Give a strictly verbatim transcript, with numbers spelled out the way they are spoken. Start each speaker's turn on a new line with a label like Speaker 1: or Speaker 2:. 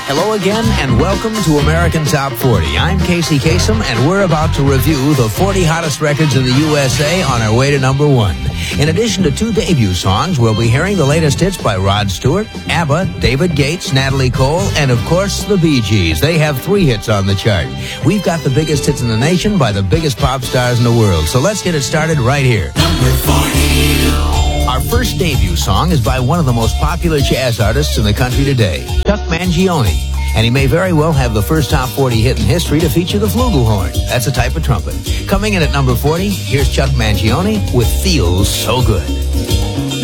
Speaker 1: Hello again, and welcome to American Top forty. I'm Casey Kasem, and we're about to review the forty hottest records in the U S A on our way to number one. In addition to two debut songs, we'll be hearing the latest hits by Rod Stewart, ABBA, David Gates, Natalie Cole, and of course, the Bee Gees. They have three hits on the chart. We've got the biggest hits in the nation by the biggest pop stars in the world. So let's get it started right here.
Speaker 2: Number forty.
Speaker 1: Our first debut song is by one of the most popular jazz artists in the country today, Chuck Mangione. And he may very well have the first top forty hit in history to feature the flugelhorn. That's a type of trumpet. Coming in at number forty, here's Chuck Mangione with Feels So Good.